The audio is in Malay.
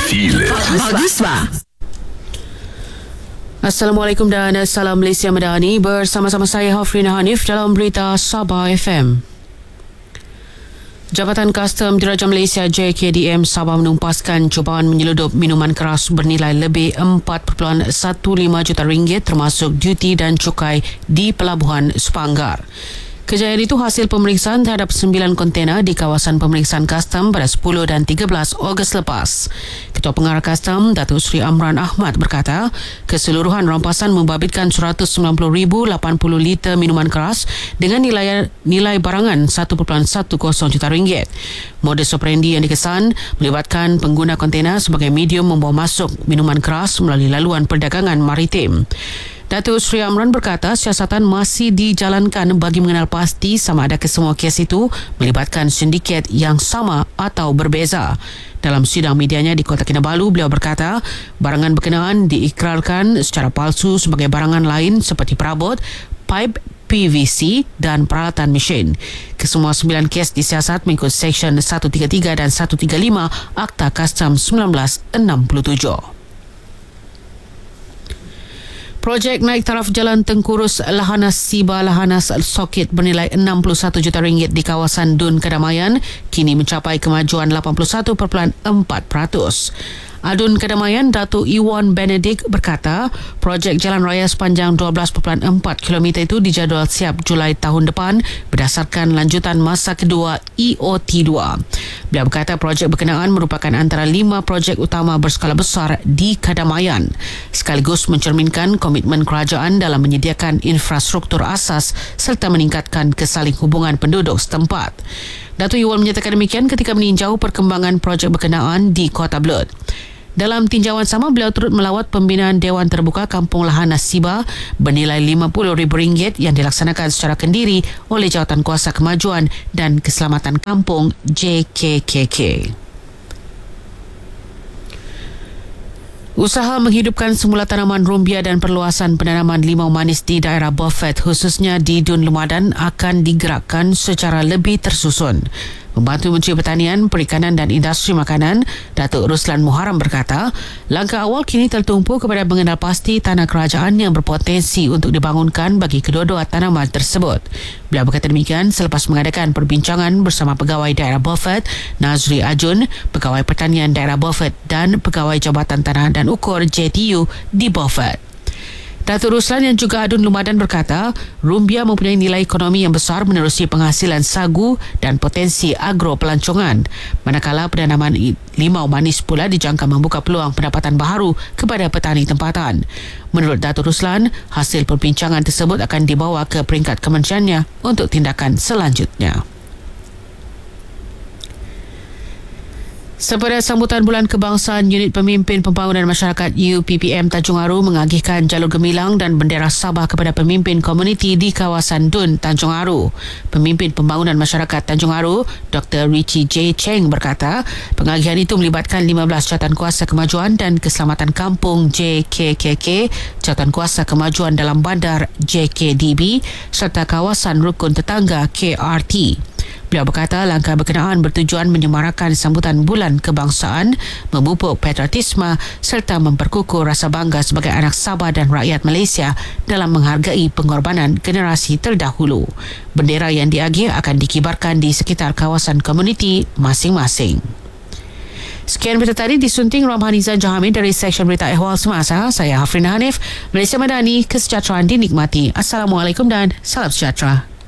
Feel it. Bagus ba? Assalamualaikum dan salam Malaysia Madani. Bersama-sama saya Hafrina Hanif dalam berita Sabah FM. Jabatan Kastam Diraja Malaysia JKDM Sabah menumpaskan cubaan menyeludup minuman keras bernilai lebih 4.15 juta ringgit termasuk duti dan cukai di Pelabuhan Sepanggar. Kejayaan itu hasil pemeriksaan terhadap 9 kontena di kawasan pemeriksaan kastam pada 10 dan 13 Ogos lepas. Ketua Pengarah Kastam, Datuk Seri Amran Ahmad berkata, keseluruhan rampasan membabitkan 190,080 liter minuman keras dengan nilai barangan 1.10 juta ringgit. Modus operandi yang dikesan melibatkan pengguna kontena sebagai medium membawa masuk minuman keras melalui laluan perdagangan maritim. Datuk Seri Amran berkata siasatan masih dijalankan bagi mengenal pasti sama ada kesemua kes itu melibatkan sindiket yang sama atau berbeza. Dalam sidang medianya di Kota Kinabalu, beliau berkata barangan berkenaan diikrarkan secara palsu sebagai barangan lain seperti perabot, pipe PVC dan peralatan mesin. Kesemua 9 kes disiasat mengikut Seksyen 133 dan 135 Akta Kastam 1967. Projek naik taraf jalan Tengkurus Lahanas Siba Lahanas Sokit bernilai 61 juta ringgit di kawasan Dun Kedamaian kini mencapai kemajuan 81.4%. Adun Kedamaian Datuk Iwan Benedict berkata projek jalan raya sepanjang 12.4 km itu dijadual siap Julai tahun depan berdasarkan lanjutan masa kedua EOT2. Beliau berkata projek berkenaan merupakan antara 5 projek utama berskala besar di Kedamaian sekaligus mencerminkan komitmen kerajaan dalam menyediakan infrastruktur asas serta meningkatkan kesaling hubungan penduduk setempat. Datuk Iwan menyatakan demikian ketika meninjau perkembangan projek berkenaan di Kota Belud. Dalam tinjauan sama, beliau turut melawat pembinaan Dewan Terbuka Kampung Lahanas Siba bernilai RM50,000 yang dilaksanakan secara kendiri oleh Jawatan Kuasa Kemajuan dan Keselamatan Kampung JKKK. Usaha menghidupkan semula tanaman rumbia dan perluasan penanaman limau manis di daerah Beaufort khususnya di Dun Lumadan akan digerakkan secara lebih tersusun. Pembantu Menteri Pertanian, Perikanan dan Industri Makanan, Datuk Ruslan Muharram berkata, langkah awal kini tertumpu kepada mengenal pasti tanah kerajaan yang berpotensi untuk dibangunkan bagi kedua-dua tanaman tersebut. Beliau berkata demikian selepas mengadakan perbincangan bersama Pegawai Daerah Beaufort, Nazri Ajun, Pegawai Pertanian Daerah Beaufort dan Pegawai Jabatan Tanah dan Ukur JTU di Beaufort. Datuk Ruslan yang juga Adun Lumadan berkata, rumbia mempunyai nilai ekonomi yang besar menerusi penghasilan sagu dan potensi agro pelancongan. Manakala penanaman limau manis pula dijangka membuka peluang pendapatan baharu kepada petani tempatan. Menurut Datuk Ruslan, hasil perbincangan tersebut akan dibawa ke peringkat kementeriannya untuk tindakan selanjutnya. Sepada sambutan Bulan Kebangsaan, Unit Pemimpin Pembangunan Masyarakat UPPM Tanjung Aru mengagihkan jalur gemilang dan bendera Sabah kepada pemimpin komuniti di kawasan Dun, Tanjung Aru. Pemimpin Pembangunan Masyarakat Tanjung Aru, Dr. Richie J. Cheng berkata, pengagihan itu melibatkan 15 Jawatan Kuasa Kemajuan dan Keselamatan Kampung JKKK, Jawatan Kuasa Kemajuan Dalam Bandar JKDB serta kawasan rukun tetangga KRT. Beliau berkata langkah berkenaan bertujuan menyemarakan sambutan Bulan Kebangsaan, memupuk patriotisme serta memperkukuh rasa bangga sebagai anak Sabah dan rakyat Malaysia dalam menghargai pengorbanan generasi terdahulu. Bendera yang diagih akan dikibarkan di sekitar kawasan komuniti masing-masing. Sekian berita tadi disunting Ramhaniza Jahamid dari Seksyen Berita Ehwal Semasa. Saya Hafrina Hanif, Malaysia Madani, kesejahteraan dinikmati. Assalamualaikum dan salam sejahtera.